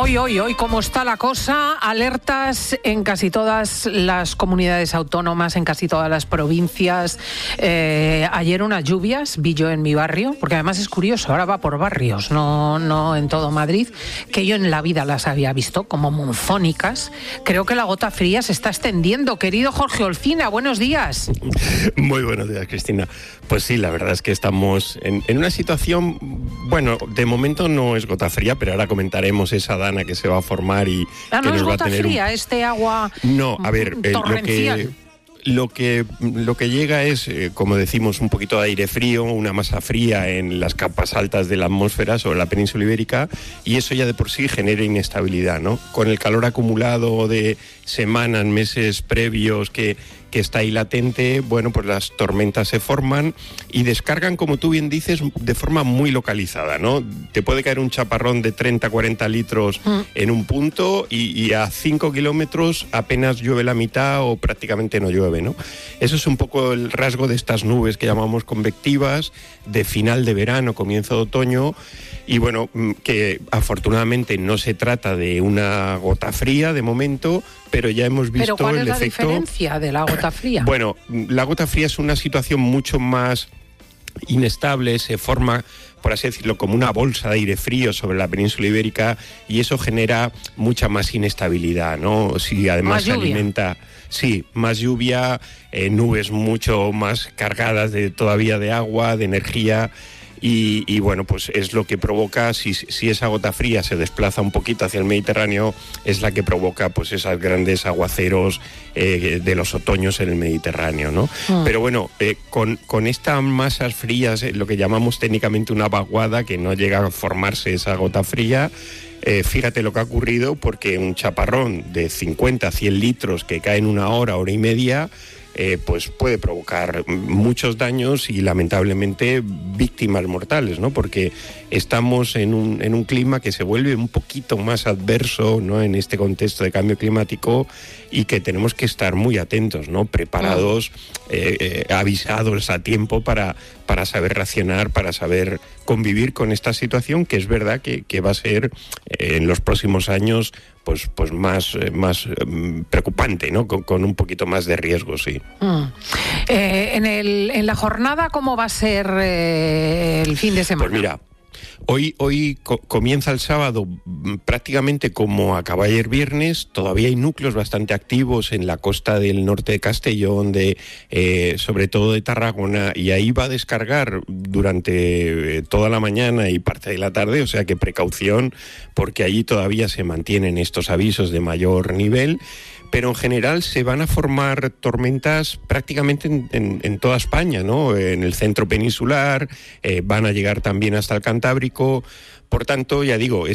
Hoy, ¿cómo está la cosa? Alertas en casi todas las comunidades autónomas, en casi todas las provincias. Ayer unas lluvias, vi yo en mi barrio, porque además es curioso, ahora va por barrios, no en todo Madrid, que yo en la vida las había visto como monzónicas. Creo que la gota fría se está extendiendo. Querido Jorge Olcina, buenos días. Muy buenos días, Cristina. Pues sí, la verdad es que estamos en una situación, bueno, de momento no es gota fría, pero ahora comentaremos esa dana que se va a formar y que no nos es va a gota tener fría, este agua No, a ver, torrencial. Lo que llega es, como decimos, un poquito de aire frío, una masa fría en las capas altas de la atmósfera sobre la península ibérica, y eso ya de por sí genera inestabilidad, ¿no? Con el calor acumulado de semanas, meses previos que está ahí latente, bueno, pues las tormentas se forman y descargan, como tú bien dices, de forma muy localizada, ¿no? Te puede caer un chaparrón de 30, 40 litros en un punto y a 5 kilómetros apenas llueve la mitad o prácticamente no llueve, ¿no? Eso es un poco el rasgo de estas nubes que llamamos convectivas, de final de verano, comienzo de otoño, y bueno, que afortunadamente no se trata de una gota fría de momento, pero ya hemos visto el efecto. ¿Pero cuál es la diferencia de la gota fría? Bueno, la gota fría es una situación mucho más inestable, se forma, por así decirlo, como una bolsa de aire frío sobre la península ibérica, y eso genera mucha más inestabilidad, ¿no? Si además se alimenta... Sí, más lluvia, nubes mucho más cargadas todavía de agua, de energía. Y bueno, pues es lo que provoca, si esa gota fría se desplaza un poquito hacia el Mediterráneo, es la que provoca pues esos grandes aguaceros de los otoños en el Mediterráneo, ¿no? Pero bueno, con estas masas frías, lo que llamamos técnicamente una vaguada, que no llega a formarse esa gota fría, fíjate lo que ha ocurrido, porque un chaparrón de 50 a 100 litros que cae en una hora y media, pues puede provocar muchos daños y lamentablemente víctimas mortales, ¿no? Porque estamos en un clima que se vuelve un poquito más adverso, ¿no? En este contexto de cambio climático, y que tenemos que estar muy atentos, ¿no? Preparados, avisados a tiempo para saber reaccionar, para saber convivir con esta situación, que es verdad que va a ser en los próximos años pues más preocupante, ¿no? Con un poquito más de riesgo, sí. En la jornada, ¿cómo va a ser el fin de semana? Pues mira, hoy comienza el sábado prácticamente como acaba ayer viernes. Todavía hay núcleos bastante activos en la costa del norte de Castellón, sobre todo de Tarragona, y ahí va a descargar durante toda la mañana y parte de la tarde, o sea que precaución, porque allí todavía se mantienen estos avisos de mayor nivel. Pero en general se van a formar tormentas prácticamente en toda España, ¿no? En el centro peninsular, van a llegar también hasta el Cantábrico. Por tanto, ya digo,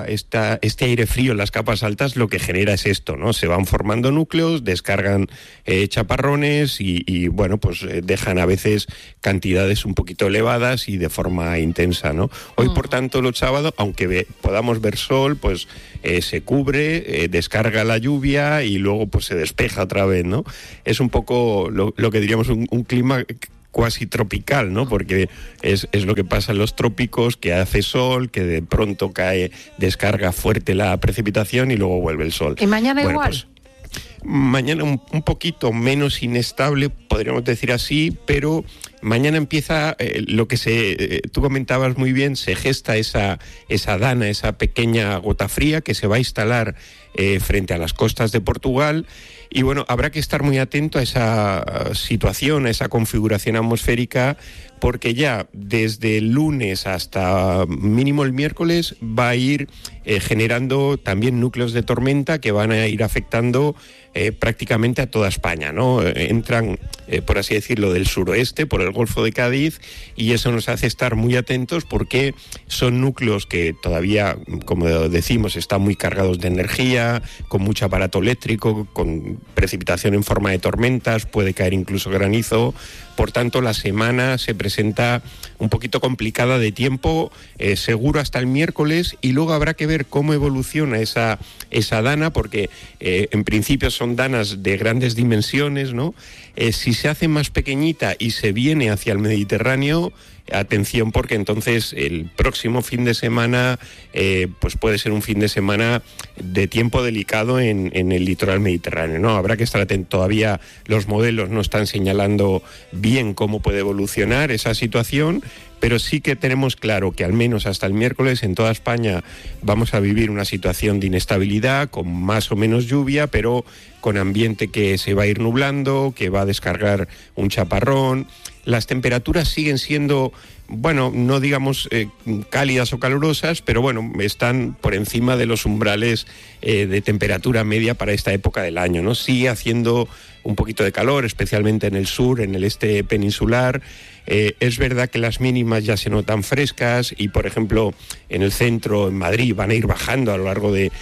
este aire frío en las capas altas lo que genera es esto, ¿no? Se van formando núcleos, descargan chaparrones y bueno, pues dejan a veces cantidades un poquito elevadas y de forma intensa, ¿no? Hoy, por tanto, los sábados, aunque podamos ver sol, pues se cubre, descarga la lluvia y luego pues se despeja otra vez, ¿no? Es un poco lo que diríamos un clima cuasi tropical, ¿no? Porque es lo que pasa en los trópicos, que hace sol, que de pronto descarga fuerte la precipitación y luego vuelve el sol. ¿Y mañana igual? Pues, mañana un poquito menos inestable, podríamos decir así, pero mañana empieza lo que tú comentabas muy bien, se gesta esa dana, esa pequeña gota fría que se va a instalar frente a las costas de Portugal. Y bueno, habrá que estar muy atento a esa situación, a esa configuración atmosférica, porque ya desde el lunes hasta mínimo el miércoles va a ir generando también núcleos de tormenta que van a ir afectando prácticamente a toda España, ¿no? Entran, por así decirlo, del suroeste, por el Golfo de Cádiz, y eso nos hace estar muy atentos porque son núcleos que todavía, como decimos, están muy cargados de energía, con mucho aparato eléctrico, con precipitación en forma de tormentas, puede caer incluso granizo. Por tanto, la semana se presenta un poquito complicada de tiempo, seguro hasta el miércoles, y luego habrá que ver cómo evoluciona esa dana, porque en principio son danas de grandes dimensiones, ¿no? Si se hace más pequeñita y se viene hacia el Mediterráneo, atención, porque entonces el próximo fin de semana pues puede ser un fin de semana de tiempo delicado en el litoral mediterráneo, ¿no? Habrá que estar atento. Todavía los modelos no están señalando bien cómo puede evolucionar esa situación, pero sí que tenemos claro que al menos hasta el miércoles en toda España vamos a vivir una situación de inestabilidad, con más o menos lluvia, pero con ambiente que se va a ir nublando, que va a descargar un chaparrón. Las temperaturas siguen siendo, bueno, no digamos cálidas o calurosas, pero bueno, están por encima de los umbrales de temperatura media para esta época del año, ¿no? Sigue haciendo un poquito de calor, especialmente en el sur, en el este peninsular. Es verdad que las mínimas ya se notan frescas y, por ejemplo, en el centro, en Madrid, van a ir bajando a lo largo de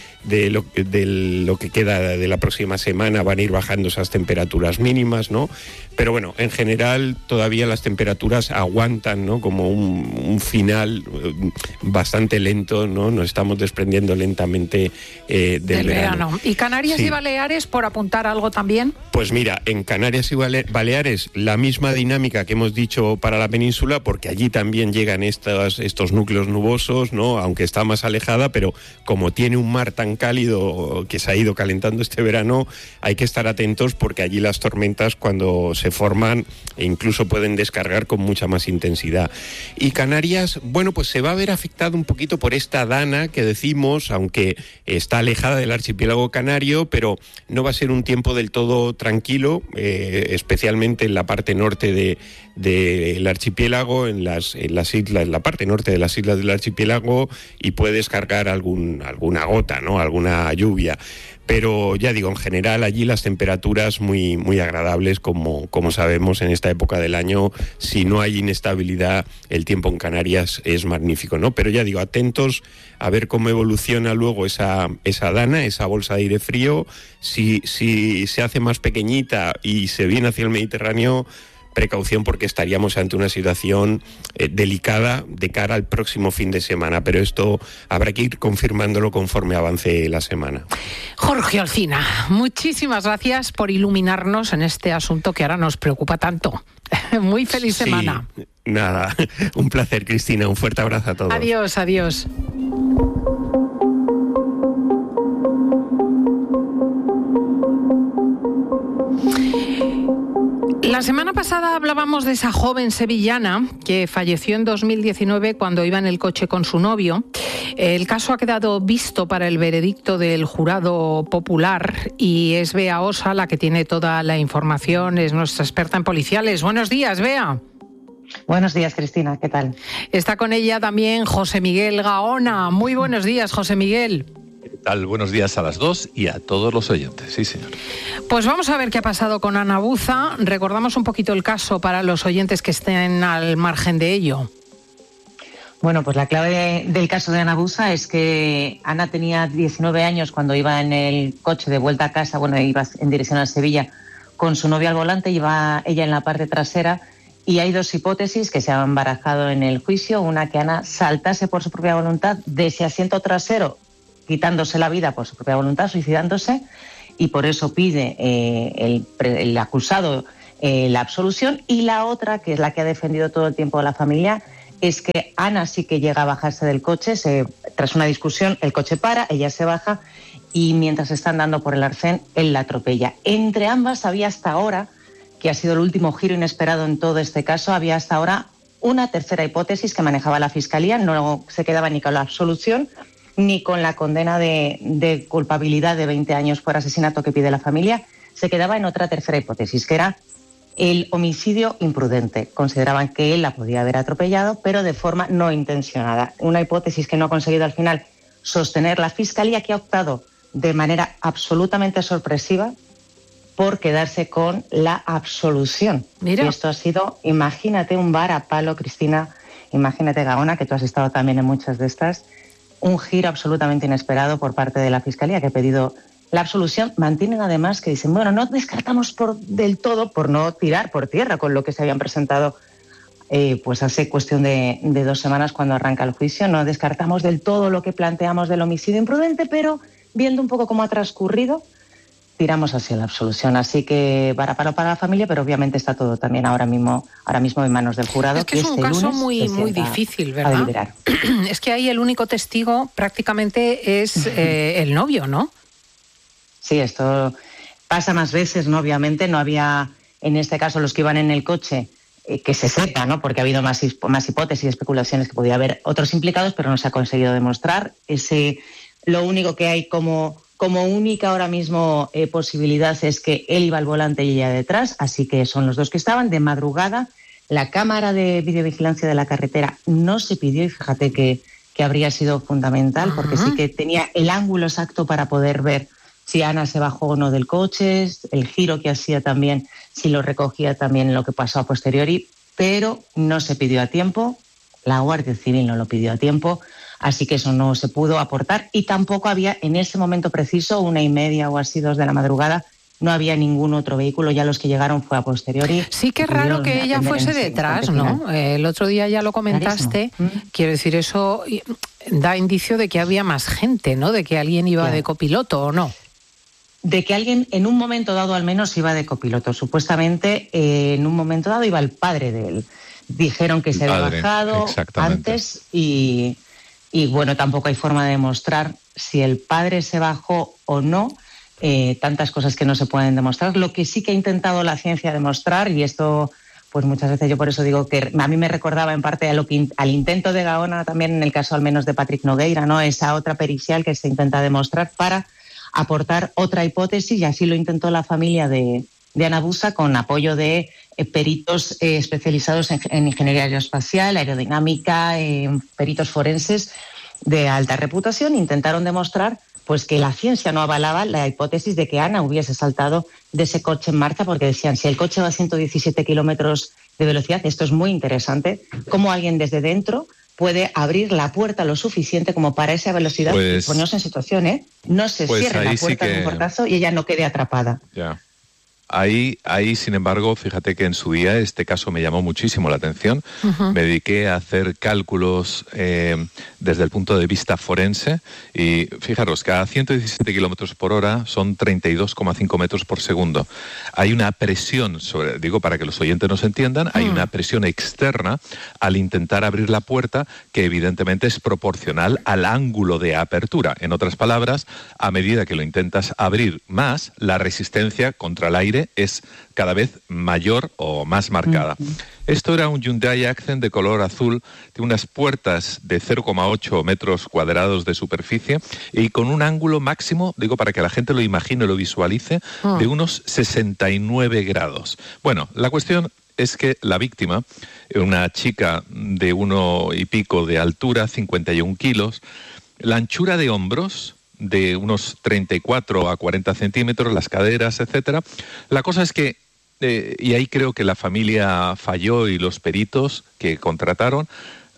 lo que queda de la próxima semana, van a ir bajando esas temperaturas mínimas, ¿no? Pero bueno, en general todavía las temperaturas aguantan, ¿no? Como un final bastante lento, ¿no? Nos estamos desprendiendo lentamente del verano. ¿Y Canarias y Baleares, por apuntar algo también? Pues mira, en Canarias y Baleares la misma dinámica que hemos dicho para la península, porque allí también llegan estos núcleos nubosos, ¿no? Aunque está más alejada, pero como tiene un mar tan cálido que se ha ido calentando este verano, hay que estar atentos, porque allí las tormentas, cuando se forman, incluso pueden descargar con mucha más intensidad. Y Canarias, bueno, pues se va a ver afectado un poquito por esta dana que decimos, aunque está alejada del archipiélago canario, pero no va a ser un tiempo del todo tranquilo, especialmente en la parte norte del archipiélago, en las islas, en la parte norte de las islas del archipiélago, y puede descargar alguna gota, ¿no? Alguna lluvia. Pero ya digo, en general allí las temperaturas muy, muy agradables, como sabemos en esta época del año. Si no hay inestabilidad, el tiempo en Canarias es magnífico, ¿no? Pero ya digo, atentos a ver cómo evoluciona luego esa dana, esa bolsa de aire frío. Si se hace más pequeñita y se viene hacia el Mediterráneo, precaución, porque estaríamos ante una situación delicada de cara al próximo fin de semana, pero esto habrá que ir confirmándolo conforme avance la semana. Jorge Olcina, muchísimas gracias por iluminarnos en este asunto que ahora nos preocupa tanto. Muy feliz semana. Nada, un placer, Cristina, un fuerte abrazo a todos. Adiós, adiós. La semana pasada hablábamos de esa joven sevillana que falleció en 2019 cuando iba en el coche con su novio. El caso ha quedado visto para el veredicto del jurado popular y es Bea Osa la que tiene toda la información, es nuestra experta en policiales. Buenos días, Bea. Buenos días, Cristina, ¿qué tal? Está con ella también José Miguel Gaona. Muy buenos días, José Miguel. ¿Qué tal? Buenos días a las dos y a todos los oyentes. Sí, señor. Pues vamos a ver qué ha pasado con Ana Buza. Recordamos un poquito el caso para los oyentes que estén al margen de ello. Bueno, pues la clave del caso de Ana Buza es que Ana tenía 19 años cuando iba en el coche de vuelta a casa, bueno, iba en dirección a Sevilla con su novio al volante, iba ella en la parte trasera, y hay dos hipótesis que se han barajado en el juicio. Una, que Ana saltase por su propia voluntad de ese asiento trasero, quitándose la vida por su propia voluntad, suicidándose, y por eso pide el acusado la absolución. Y la otra, que es la que ha defendido todo el tiempo la familia, es que Ana sí que llega a bajarse del coche, tras una discusión el coche para, ella se baja y mientras está andando por el arcén, él la atropella. Entre ambas había hasta ahora, que ha sido el último giro inesperado en todo este caso, había hasta ahora una tercera hipótesis que manejaba la Fiscalía, no se quedaba ni con la absolución ni con la condena de culpabilidad de 20 años por asesinato que pide la familia, se quedaba en otra tercera hipótesis, que era el homicidio imprudente. Consideraban que él la podía haber atropellado, pero de forma no intencionada. Una hipótesis que no ha conseguido al final sostener la Fiscalía, que ha optado de manera absolutamente sorpresiva por quedarse con la absolución. Mira. Y esto ha sido, imagínate, un varapalo, Cristina, imagínate, Gaona, que tú has estado también en muchas de estas, un giro absolutamente inesperado por parte de la Fiscalía, que ha pedido la absolución. Mantienen además que dicen, bueno, no descartamos del todo, por no tirar por tierra con lo que se habían presentado pues hace cuestión de 2 semanas cuando arranca el juicio, no descartamos del todo lo que planteamos del homicidio imprudente, pero viendo un poco cómo ha transcurrido, tiramos hacia la absolución. Así que para la familia, pero obviamente está todo también ahora mismo en manos del jurado. Es que es un caso muy difícil, ¿verdad? Es que ahí el único testigo prácticamente es el novio, ¿no? Sí, esto pasa más veces, ¿no? Obviamente no había, en este caso, los que iban en el coche, que se sepa, ¿no? Porque ha habido más hipótesis y especulaciones que podía haber otros implicados, pero no se ha conseguido demostrar. Lo único que hay como única ahora mismo posibilidad es que él iba al volante y ella detrás, así que son los dos que estaban de madrugada. La cámara de videovigilancia de la carretera no se pidió y fíjate que habría sido fundamental, porque sí que tenía el ángulo exacto para poder ver si Ana se bajó o no del coche, el giro que hacía también, si lo recogía también lo que pasó a posteriori, pero no se pidió a tiempo, la Guardia Civil no lo pidió a tiempo, así que eso no se pudo aportar y tampoco había en ese momento preciso, 1:30 o así, 2 de la madrugada, no había ningún otro vehículo, ya los que llegaron fue a posteriori. Sí, que raro que ella fuese detrás, ¿no? El otro día ya lo comentaste, quiero decir, eso da indicio de que había más gente, ¿no? De que alguien iba de copiloto, ¿o no? De que alguien en un momento dado al menos iba de copiloto. Supuestamente en un momento dado iba el padre de él. Dijeron que se había bajado antes y bueno, tampoco hay forma de demostrar si el padre se bajó o no. Tantas cosas que no se pueden demostrar. Lo que sí que ha intentado la ciencia demostrar, y esto pues muchas veces yo por eso digo que a mí me recordaba en parte al intento de Gaona también en el caso al menos de Patrick Nogueira, ¿no? Esa otra pericial que se intenta demostrar para aportar otra hipótesis, y así lo intentó la familia de Ana Busa con apoyo de peritos especializados en ingeniería aeroespacial, aerodinámica, peritos forenses de alta reputación. Intentaron demostrar pues que la ciencia no avalaba la hipótesis de que Ana hubiese saltado de ese coche en marcha, porque decían, si el coche va a 117 kilómetros de velocidad, esto es muy interesante, cómo alguien desde dentro puede abrir la puerta lo suficiente como para esa velocidad, pues, ponernos en situación, no se cierre la puerta de un portazo y ella no quede atrapada. Ya. Ahí, sin embargo, fíjate que en su día este caso me llamó muchísimo la atención. Uh-huh. Me dediqué a hacer cálculos desde el punto de vista forense y fijaros, cada 117 kilómetros por hora son 32,5 metros por segundo. Hay una presión digo para que los oyentes nos entiendan, hay una presión externa al intentar abrir la puerta que evidentemente es proporcional al ángulo de apertura. En otras palabras, a medida que lo intentas abrir más, la resistencia contra el aire es cada vez mayor o más marcada. Uh-huh. Esto era un Hyundai Accent de color azul, de unas puertas de 0,8 metros cuadrados de superficie y con un ángulo máximo, digo para que la gente lo imagine, lo visualice, de unos 69 grados. Bueno, la cuestión es que la víctima, una chica de 1 y pico de altura, 51 kilos, la anchura de hombros de unos 34 a 40 centímetros, las caderas, etcétera. La cosa es que, y ahí creo que la familia falló y los peritos que contrataron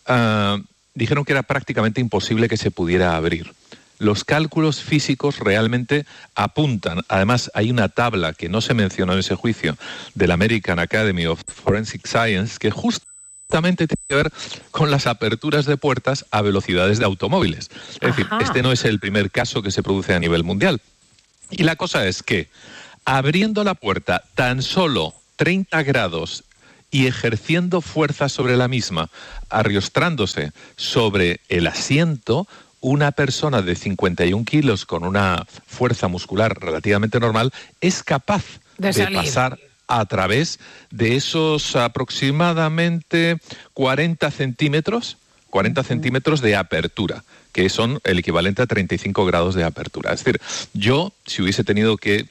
dijeron que era prácticamente imposible que se pudiera abrir. Los cálculos físicos realmente apuntan, además hay una tabla que no se mencionó en ese juicio de la American Academy of Forensic Science que justamente tiene que ver con las aperturas de puertas a velocidades de automóviles. Es decir, este no es el primer caso que se produce a nivel mundial. Y la cosa es que, abriendo la puerta tan solo 30 grados y ejerciendo fuerza sobre la misma, arriostrándose sobre el asiento, una persona de 51 kilos con una fuerza muscular relativamente normal es capaz de pasar a través de esos aproximadamente 40 centímetros de apertura, que son el equivalente a 35 grados de apertura. Es decir, yo, si hubiese tenido que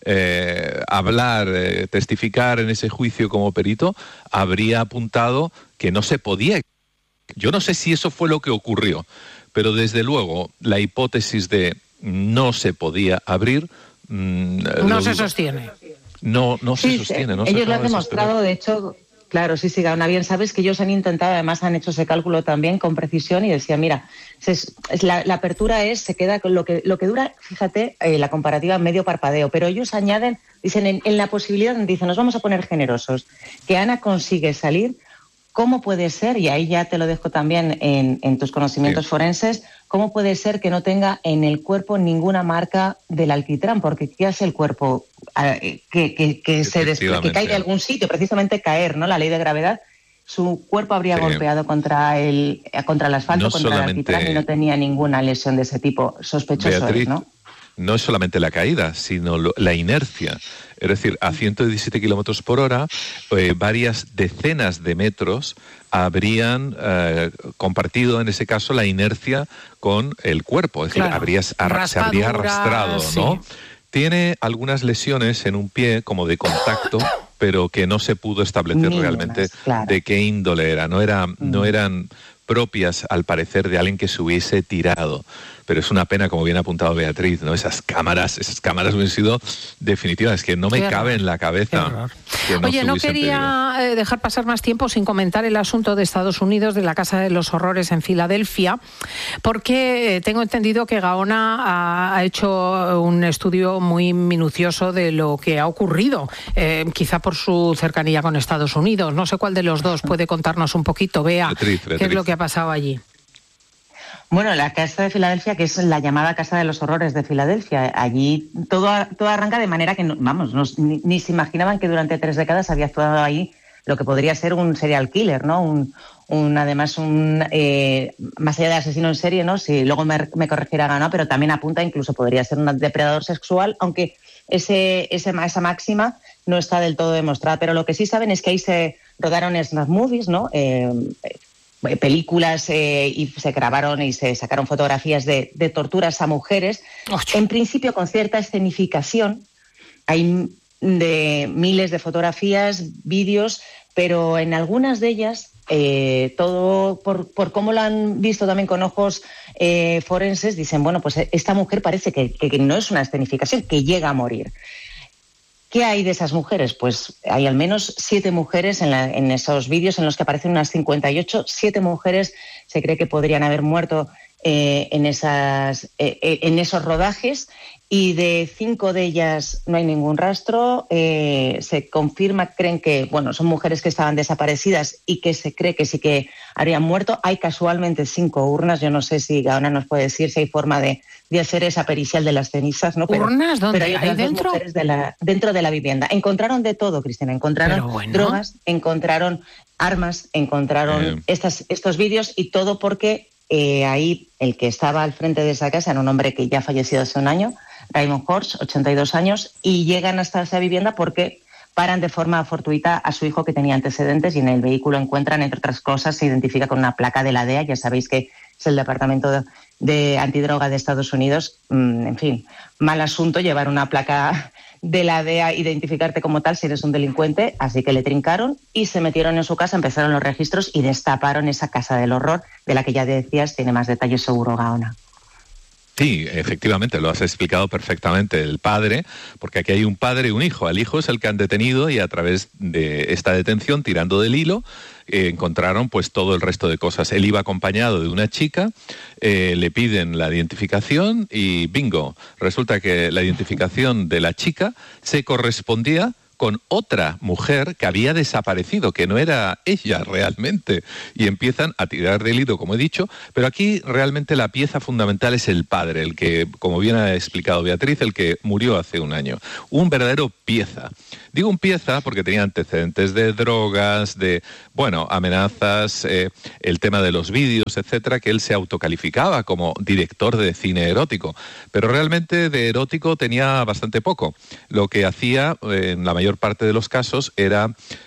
hablar, testificar en ese juicio como perito, habría apuntado que no se podía. Yo no sé si eso fue lo que ocurrió, pero desde luego la hipótesis de no se podía abrir no se sostiene. No se sostiene. No ellos lo han demostrado, de hecho, claro, sí, Gaona, bien sabes que ellos han intentado, además han hecho ese cálculo también con precisión y decían, mira, la apertura se queda con lo que dura, fíjate, la comparativa medio parpadeo, pero ellos añaden, dicen, en la posibilidad, dicen, nos vamos a poner generosos, que Ana consigue salir. ¿Cómo puede ser, y ahí ya te lo dejo también en tus conocimientos forenses, ¿cómo puede ser que no tenga en el cuerpo ninguna marca del alquitrán? Porque ¿qué hace el cuerpo? Que caiga de algún sitio, precisamente caer, ¿no? La ley de gravedad. Su cuerpo habría golpeado contra el asfalto, contra el alquitrán, y no tenía ninguna lesión de ese tipo. Sospechoso, Beatriz, ¿no? No es solamente la caída, sino la inercia. Es decir, a 117 kilómetros por hora, varias decenas de metros habrían compartido, en ese caso, la inercia con el cuerpo. Es decir, se habría arrastrado, ¿no? Sí. Tiene algunas lesiones en un pie como de contacto, pero que no se pudo establecer realmente de qué índole era. No eran propias, al parecer, de alguien que se hubiese tirado. Pero es una pena, como bien ha apuntado Beatriz, ¿no? Esas cámaras hubiesen sido definitivas. Es que no me cabe en la cabeza. Oye, no quería dejar pasar más tiempo sin comentar el asunto de Estados Unidos, de la Casa de los Horrores en Filadelfia, porque tengo entendido que Gaona ha hecho un estudio muy minucioso de lo que ha ocurrido, quizá por su cercanía con Estados Unidos. No sé cuál de los dos puede contarnos un poquito, Bea, qué es lo que ha pasado allí. Bueno, la Casa de Filadelfia, que es la llamada Casa de los Horrores de Filadelfia, allí todo arranca de manera que, ni se imaginaban que durante 3 décadas había actuado ahí lo que podría ser un serial killer, ¿no? Más allá de asesino en serie, ¿no? Si luego me corregirá Gaona, pero también apunta, incluso podría ser un depredador sexual, aunque esa máxima no está del todo demostrada. Pero lo que sí saben es que ahí se rodaron snuff movies, ¿no? Películas y se grabaron y se sacaron fotografías de torturas a mujeres, en principio con cierta escenificación. Hay de miles de fotografías, vídeos, pero en algunas de ellas, todo por cómo lo han visto también con ojos forenses, dicen, bueno, pues esta mujer parece que no es una escenificación, que llega a morir. ¿Qué hay de esas mujeres? Pues hay al menos 7 mujeres en esos vídeos en los que aparecen unas 58. 7 mujeres se cree que podrían haber muerto en esos rodajes, y de 5 de ellas no hay ningún rastro. Se confirma, creen que son mujeres que estaban desaparecidas y que se cree que sí que habrían muerto. Hay casualmente 5 urnas. Yo no sé si Gaona nos puede decir si hay forma de hacer esa pericial de las cenizas, ¿no? ¿Urnas? ¿Dónde? Pero hay otras dentro? 2 mujeres dentro de la vivienda. Encontraron de todo, Cristina. Encontraron drogas, encontraron armas, encontraron estos vídeos, y todo porque ahí el que estaba al frente de esa casa era un hombre que ya ha fallecido hace un año, Raymond Horst, 82 años, y llegan hasta esa vivienda porque paran de forma fortuita a su hijo, que tenía antecedentes, y en el vehículo encuentran, entre otras cosas, se identifica con una placa de la DEA. Ya sabéis que es el Departamento de Antidroga de Estados Unidos. En fin, mal asunto llevar una placa de la DEA, identificarte como tal si eres un delincuente. Así que le trincaron y se metieron en su casa, empezaron los registros y destaparon esa casa del horror, de la que ya decías tiene más detalles seguro Gaona. Sí, efectivamente, lo has explicado perfectamente. El padre, porque aquí hay un padre y un hijo. El hijo es el que han detenido, y a través de esta detención, tirando del hilo, encontraron pues todo el resto de cosas. Él iba acompañado de una chica, le piden la identificación y bingo. Resulta que la identificación de la chica se correspondía con otra mujer que había desaparecido, que no era ella realmente, y empiezan a tirar del hilo, como he dicho, pero aquí realmente la pieza fundamental es el padre, el que, como bien ha explicado Beatriz, el que murió hace un año. Un verdadero pieza. Digo un pieza porque tenía antecedentes de drogas, de, amenazas, el tema de los vídeos, etcétera, que él se autocalificaba como director de cine erótico, pero realmente de erótico tenía bastante poco. Lo que hacía, en la mayor parte de los casos, era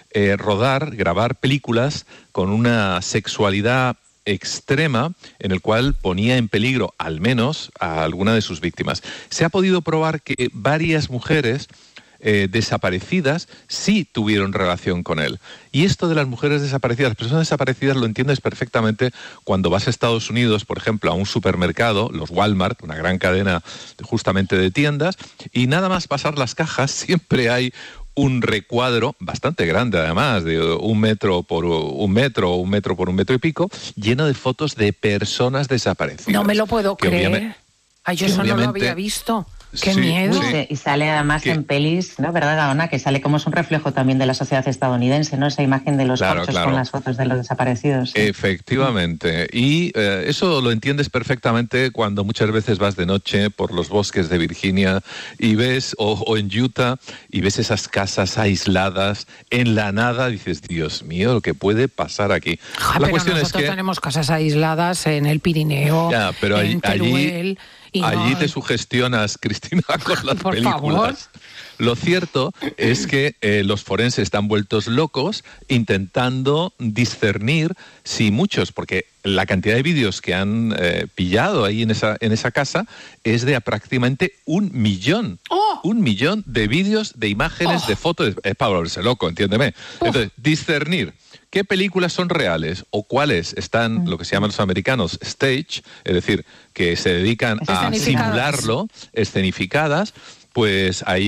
grabar películas con una sexualidad extrema, en el cual ponía en peligro al menos a alguna de sus víctimas. Se ha podido probar que varias mujeres desaparecidas sí tuvieron relación con él. Y esto de las mujeres desaparecidas, las personas desaparecidas, lo entiendes perfectamente cuando vas a Estados Unidos, por ejemplo, a un supermercado, los Walmart, una gran cadena justamente de tiendas, y nada más pasar las cajas siempre hay un recuadro bastante grande, además, de 1 metro por 1 metro o 1 metro por 1 metro y pico, lleno de fotos de personas desaparecidas. No me lo puedo creer. Ay, yo eso no lo había visto. ¡Qué miedo! Sí. Y sale además en pelis, ¿no? ¿Verdad, Gaona? Que sale como es un reflejo también de la sociedad estadounidense, ¿no? Esa imagen de los corchos con las fotos de los desaparecidos. ¿Sí? Efectivamente. Y eso lo entiendes perfectamente cuando muchas veces vas de noche por los bosques de Virginia y ves, o en Utah, y ves esas casas aisladas en la nada, dices, Dios mío, lo que puede pasar aquí. La cuestión es que tenemos casas aisladas en el Pirineo, pero en Teruel... Allí te sugestionas, Cristina, con las películas. Favor. Lo cierto es que los forenses están vueltos locos intentando discernir si muchos, porque la cantidad de vídeos que han pillado ahí en esa casa es de prácticamente 1 millón. ¡Oh! 1 millón de vídeos, de imágenes, de fotos. Es para volverse loco, entiéndeme. Entonces, discernir qué películas son reales o cuáles están, lo que se llaman los americanos, stage, es decir, que se dedican a simularlo, escenificadas, pues hay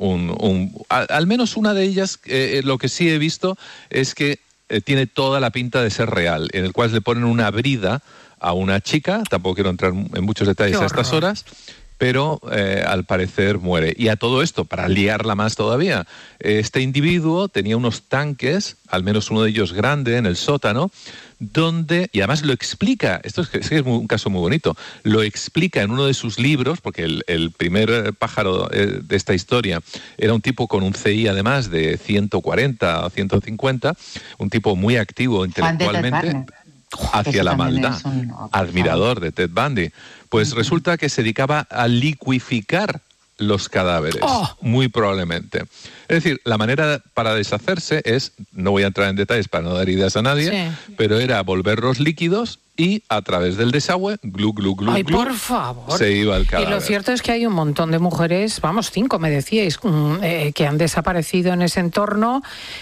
al menos una de ellas, lo que sí he visto es que tiene toda la pinta de ser real, en el cual le ponen una brida a una chica, tampoco quiero entrar en muchos detalles a estas horas, pero al parecer muere. Y a todo esto, para liarla más todavía, este individuo tenía unos tanques, al menos uno de ellos grande, en el sótano, donde, y además lo explica, esto es un caso muy bonito, lo explica en uno de sus libros, porque el primer pájaro de esta historia era un tipo con un CI además de 140 o 150, un tipo muy activo intelectualmente hacia la maldad, admirador de Ted Bundy. Pues resulta que se dedicaba a liquificar los cadáveres, muy probablemente. Es decir, la manera para deshacerse es, no voy a entrar en detalles para no dar ideas a nadie, pero era volverlos líquidos y a través del desagüe, glu, por favor, se iba el cadáver. Y lo cierto es que hay un montón de mujeres, 5 me decíais, que han desaparecido en ese entorno.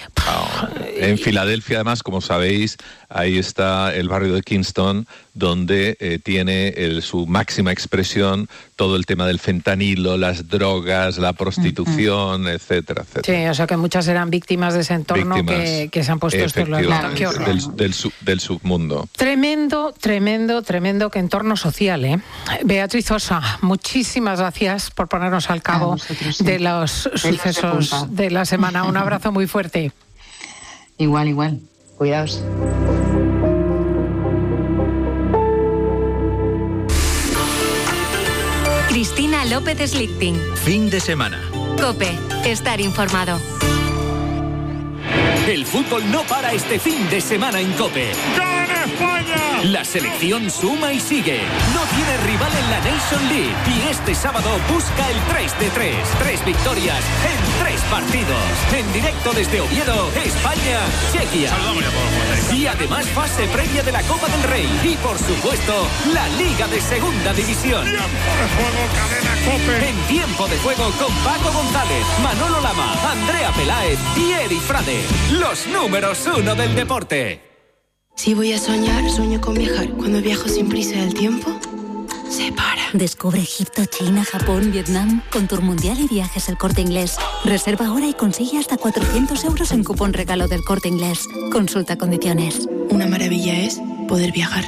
En Filadelfia, además, como sabéis, ahí está el barrio de Kingston, donde tiene su máxima expresión todo el tema del fentanilo, las drogas, la prostitución, etcétera, etcétera. Sí, o sea que muchas eran víctimas de ese entorno que se han puesto estos lados. Qué horror. Del submundo. Tremendo que entorno social, ¿eh? Beatriz Osa, muchísimas gracias por ponernos al cabo de los sucesos de la semana. Un abrazo muy fuerte. Igual. Cuidaos. Cristina López Slichting. Fin de semana. COPE. Estar informado. El fútbol no para este fin de semana en COPE. ¡Gana España! La selección suma y sigue. No tiene rival en la Nation League y este sábado busca el 3 de 3. 3 victorias en 3 partidos. En directo desde Oviedo, España, Chequia. Saludamos ya por los jugadores. Y además fase previa de la Copa del Rey. Y por supuesto, la Liga de Segunda División. Tiempo de juego, cadena COPE. En tiempo de juego con Paco González, Manolo Lama, Andrea Peláez y Eri Frade. Los números 1 del deporte. Si voy a soñar, sueño con viajar. Cuando viajo sin prisa el tiempo se para. Descubre Egipto, China, Japón, Vietnam con Tour Mundial y Viajes El Corte Inglés. Reserva ahora y consigue hasta 400 euros en cupón regalo del Corte Inglés. Consulta condiciones. Una maravilla es poder viajar.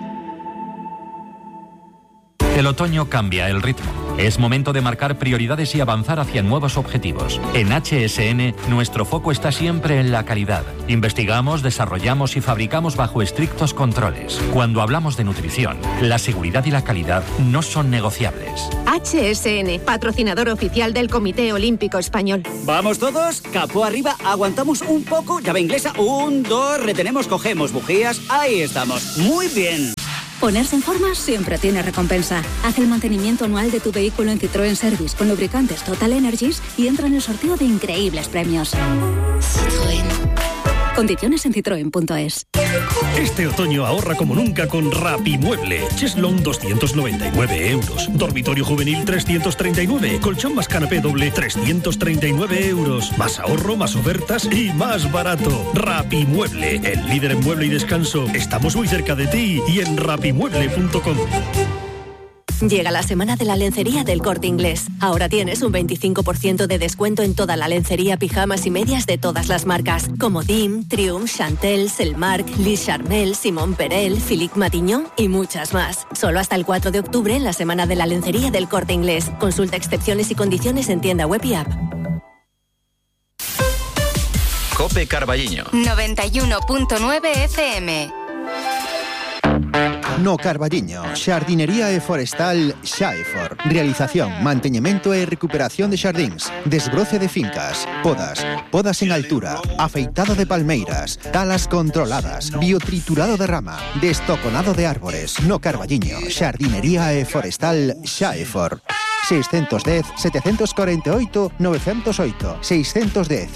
El otoño cambia el ritmo. Es momento de marcar prioridades y avanzar hacia nuevos objetivos. En HSN, nuestro foco está siempre en la calidad. Investigamos, desarrollamos y fabricamos bajo estrictos controles. Cuando hablamos de nutrición, la seguridad y la calidad no son negociables. HSN, patrocinador oficial del Comité Olímpico Español. ¿Vamos todos? Capó arriba, aguantamos un poco, llave inglesa, 1, 2, retenemos, cogemos bujías, ahí estamos. Muy bien. Ponerse en forma siempre tiene recompensa. Haz el mantenimiento anual de tu vehículo en Citroën Service con lubricantes Total Energies y entra en el sorteo de increíbles premios. Citroën. Condiciones en citroen.es. Este otoño ahorra como nunca con Rapimueble. Cheslong 299 euros. Dormitorio juvenil 339. Colchón más canapé doble 339 euros. Más ahorro, más ofertas y más barato. Rapimueble, el líder en mueble y descanso. Estamos muy cerca de ti y en rapimueble.com. Llega la semana de la lencería del Corte Inglés. Ahora tienes un 25% de descuento en toda la lencería, pijamas y medias de todas las marcas, como Dim, Triumph, Chantel, Selmark, Lis Charmel, Simón Perel, Philippe Matignon y muchas más. Solo hasta el 4 de octubre en la semana de la lencería del Corte Inglés. Consulta excepciones y condiciones en tienda web y app. Cope Carballiño 91.9 FM. No Carballiño, xardinería e forestal Xaefor. Realización, manteñemento e recuperación de xardíns, desbroce de fincas, podas en altura, afeitado de palmeiras, talas controladas, biotriturado de rama, destoconado de árbores. No Carballiño, xardinería e forestal Xaefor. 610 748 908 610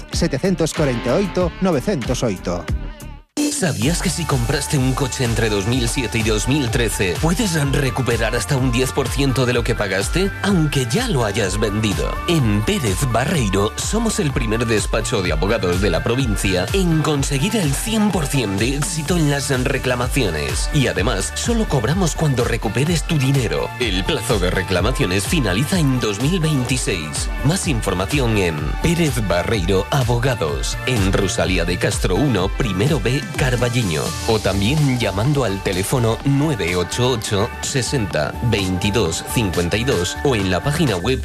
748 908. ¿Sabías que si compraste un coche entre 2007 y 2013 puedes recuperar hasta un 10% de lo que pagaste, aunque ya lo hayas vendido? En Pérez Barreiro somos el primer despacho de abogados de la provincia en conseguir el 100% de éxito en las reclamaciones. Y además, solo cobramos cuando recuperes tu dinero. El plazo de reclamaciones finaliza en 2026. Más información en Pérez Barreiro Abogados, en Rosalía de Castro 1, primero B, Carballiño, o también llamando al teléfono 988 60 22 52 o en la página web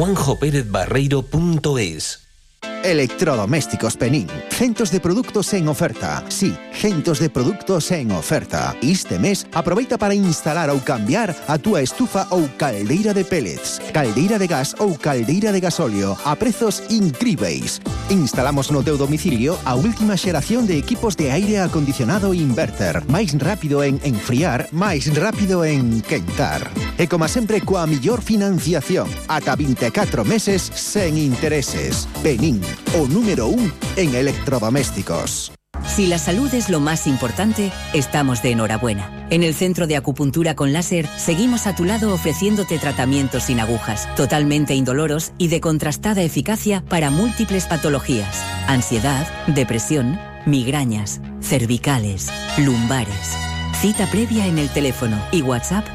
juanjoperezbarreiro.es. Electrodomésticos Penín. Centos de productos en oferta. Sí, centos de productos en oferta. Este mes aproveita para instalar ou cambiar a túa estufa ou caldeira de pellets, caldeira de gas ou caldeira de gasóleo a prezos incríveis. Instalamos no teu domicilio a última xeración de equipos de aire acondicionado inverter. Máis rápido en enfriar, máis rápido en quentar. E como sempre coa millor financiación, ata 24 meses sen intereses. Penín, o número 1 en electrodomésticos. Si la salud es lo más importante, estamos de enhorabuena. En el Centro de Acupuntura con Láser seguimos a tu lado ofreciéndote tratamientos sin agujas, totalmente indoloros y de contrastada eficacia para múltiples patologías: ansiedad, depresión, migrañas, cervicales, lumbares. Cita previa en el teléfono y WhatsApp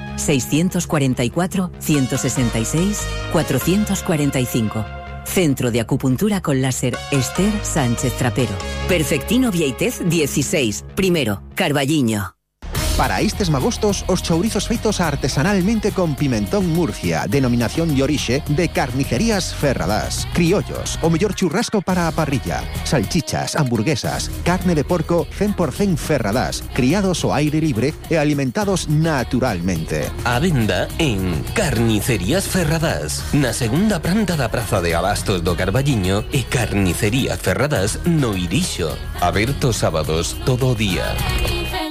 644 166 445. Centro de Acupuntura con Láser Esther Sánchez Trapero. Perfectino Vieitez 16, primero, Carballiño. Para estes magostos, os chourizos feitos artesanalmente con pimentón Murcia, denominación de orixe de Carnicerías Ferradás. Criollos, o mellor churrasco para a parrilla. Salchichas, hamburguesas, carne de porco 100% Ferradás, criados ao aire libre e alimentados naturalmente. A venda en Carnicerías Ferradás, na segunda planta da Praza de Abastos do Carballiño e Carnicerías Ferradás no Irixo. Aberto sábados todo o día.